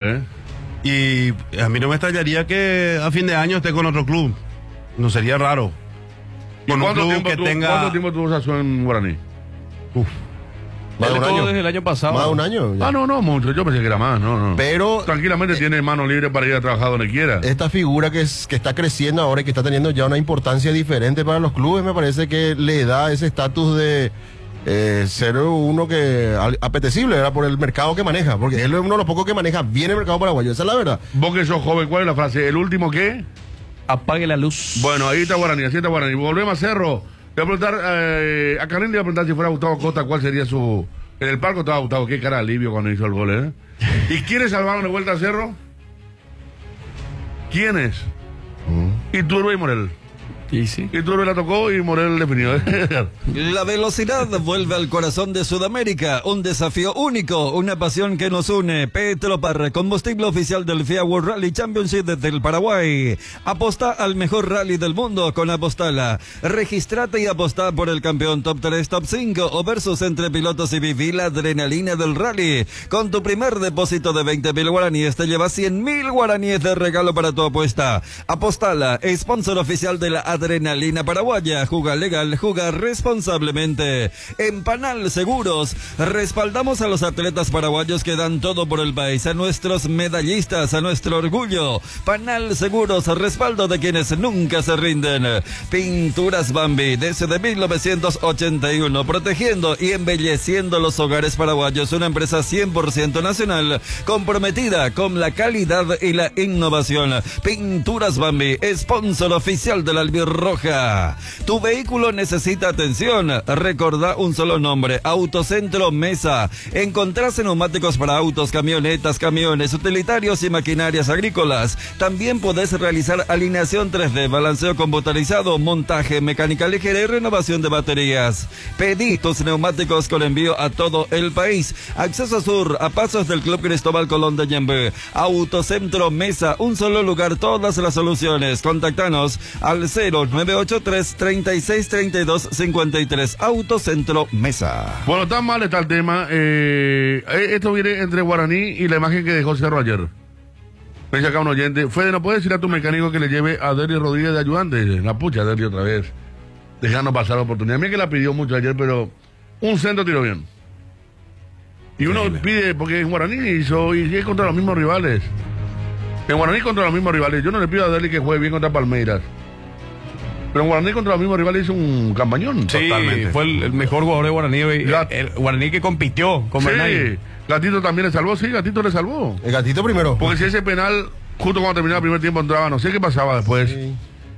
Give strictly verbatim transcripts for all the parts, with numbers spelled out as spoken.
¿Eh? Y a mí no me extrañaría que a fin de año esté con otro club. No sería raro. ¿Y Con un cuánto club tiempo, que tu, tenga... ¿Cuánto tiempo tuvo Sassuolo en Guaraní? Uf. Más de Él un estuvo año. desde el año pasado. Más de un año. ya. Ah, no, no, mucho. Yo pensé que era más, no, no. Pero Tranquilamente tiene mano libre para ir a trabajar donde quiera. esta figura que, es, que está creciendo ahora y que está teniendo ya una importancia diferente para los clubes, me parece que le da ese estatus de eh, ser uno que al- apetecible, ¿verdad? Por el mercado que maneja, porque él es uno de los pocos que maneja bien el mercado paraguayo, esa es la verdad. Vos que sos joven, ¿cuál es la frase? ¿El último qué? Apague la luz. Bueno, ahí está Guaraní, así está Guaraní. Volvemos a Cerro. Le voy a preguntar, eh, a Karim le iba a preguntar si fuera Gustavo Costa, ¿cuál sería su... En el palco estaba Gustavo, qué cara de alivio cuando hizo el gol, ¿eh? ¿Y quiénes salvaron de vuelta a Cerro? ¿Quiénes? Iturbe y Morel. Y sí. Iturbe la tocó y Morel definió. La velocidad vuelve al corazón de Sudamérica, un desafío único, una pasión que nos une. Petropar, combustible oficial del F I A World Rally Championship desde el Paraguay. Aposta al mejor rally del mundo con Apostala. Registrate y apostá por el campeón top tres, top cinco o versus entre pilotos y viví la adrenalina del rally. Con tu primer depósito de veinte mil guaraníes te llevas cien mil guaraníes de regalo para tu apuesta. Apostala, sponsor oficial de la adrenalina paraguaya. Juga legal, juga responsablemente. En Panal Seguros, respaldamos a los atletas paraguayos que dan todo por el país, a nuestros medallistas, a nuestro orgullo. Panal Seguros, respaldo de quienes nunca se rinden. Pinturas Bambi, desde mil novecientos ochenta y uno, protegiendo y embelleciendo los hogares paraguayos. Una empresa cien por ciento nacional, comprometida con la calidad y la innovación. Pinturas Bambi, sponsor oficial de la Albirroja. Tu vehículo necesita atención. Recordá un solo nombre: Autocentro Mesa. Encontrás neumáticos para autos, camionetas, camiones, utilitarios y maquinarias agrícolas. También podés realizar alineación tres D, balanceo computarizado, montaje, mecánica ligera y renovación de baterías. Pedí tus neumáticos con envío a todo el país. Acceso sur, a pasos del Club Cristóbal Colón de Ñembe. Autocentro Mesa, un solo lugar, todas las soluciones. Contactanos al cero nueve ocho tres, treinta y seis, treinta y dos, cincuenta y tres. Autocentro Mesa. Bueno, tan mal está el tema. Eh, esto viene entre Guaraní y la imagen que dejó Cerro ayer. Me dice acá un oyente: Fede, ¿no puedes decir a tu mecánico que le lleve a Derry Rodríguez de ayudante? La pucha, Derry otra vez. Dejando pasar la oportunidad. A mí que la pidió mucho ayer, pero un centro tiró bien. Y uno Increíble. pide, porque en Guaraní hizo, y es contra los mismos rivales. En Guaraní contra los mismos rivales. Yo no le pido a Derry que juegue bien contra Palmeiras. Pero en Guaraní contra los mismos rivales hizo un campañón. Sí, Totalmente. fue el, el mejor jugador de Guaraní. El, Gat- el Guaraní que compitió con Bernay. Sí, Gatito también le salvó, sí, Gatito le salvó. El gatito primero. Porque si ese penal, justo cuando terminaba el primer tiempo, entraba, no sé qué pasaba después. Sí.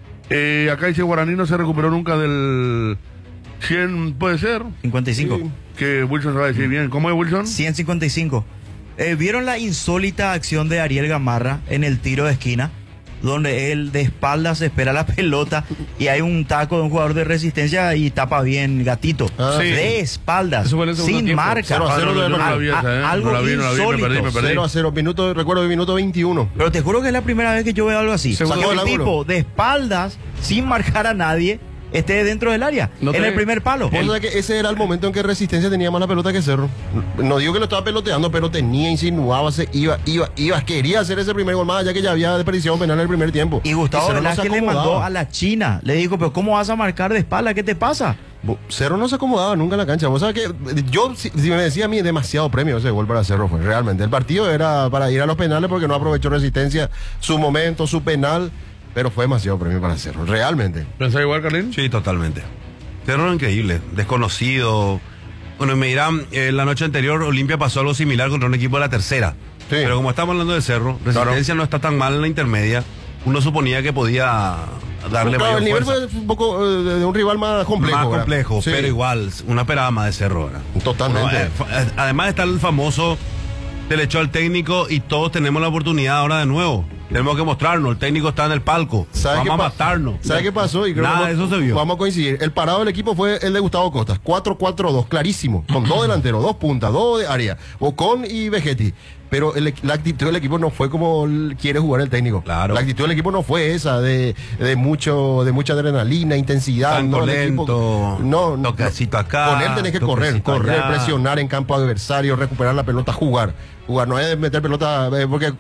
Eh, acá dice Guaraní no se recuperó nunca del cien, puede ser, cincuenta y cinco. Sí. que Wilson se va a decir bien. ¿Cómo es Wilson? ciento cincuenta y cinco. Eh, ¿Vieron la insólita acción de Ariel Gamarra en el tiro de esquina? Donde él de espaldas espera la pelota y hay un taco de un jugador de Resistencia y tapa bien Gatito. Ah, sí. De espaldas, Eso fue en el segundo sin tiempo. marca. cero a Ah, cero no, de yo no la Bernal. vi esa, ¿eh? A- algo no la vi, no la vi, me insólito. perdí, me perdí. cero a cero, minuto, recuerdo, minuto veintiuno. Pero te juro que es la primera vez que yo veo algo así. Seguro. Que Sacó un el ángulo. tipo de espaldas, sin marcar a nadie, esté dentro del área, No en te- el primer palo. Vos sabés que ese era el momento en que Resistencia tenía más la pelota que Cerro. No digo que lo estaba peloteando, pero tenía, insinuaba, se iba, iba, iba, quería hacer ese primer gol más allá que ya había desperdiciado penal en el primer tiempo. Y Gustavo Cerro no se Velázquez le mandó acomodaba. a la China. Le dijo, pero ¿cómo vas a marcar de espalda? ¿Qué te pasa? Bo- Cerro no se acomodaba nunca en la cancha. Vos sabés que yo, si, si me decía a mí, demasiado premio ese gol para Cerro fue, realmente. El partido era para ir a los penales porque no aprovechó Resistencia su momento, su penal, pero fue demasiado premio para Cerro, realmente. ¿Pensás igual, Carlín? Sí, totalmente. Cerro increíble, desconocido. Bueno, me dirán, eh, la noche anterior Olimpia pasó algo similar contra un equipo de la tercera. Sí. Pero como estamos hablando de Cerro, Resistencia no está tan mal en la intermedia. Uno suponía que podía darle Claro, mayor el nivel fuerza. fue un poco eh, de, de un rival más complejo. Más ¿verdad? complejo, Sí. pero igual, una esperada más de Cerro. ¿verdad? Totalmente. No, eh, fa- eh, además está el famoso, se le echó al técnico y todos tenemos la oportunidad ahora de nuevo. Tenemos que mostrarnos, el técnico está en el palco. ¿Sabe Vamos qué a pa- matarnos. ¿Sabe qué pasó? Y creo Nada que de eso se vio. Vamos a coincidir. El parado del equipo fue el de Gustavo Costas. cuatro cuatro dos, clarísimo. Con dos delanteros, dos puntas, dos de área. Ocon y Vegetti. Pero el- la actitud del equipo no fue como el- quiere jugar el técnico. Claro. La actitud del equipo no fue esa, de, de mucho de mucha adrenalina, intensidad. Tanto no, el equipo- lento, no, no. toquecito acá, Con él tenés que correr, toquecito correr, allá. presionar en campo adversario, recuperar la pelota, jugar. Jugar, no es meter pelota, eh, porque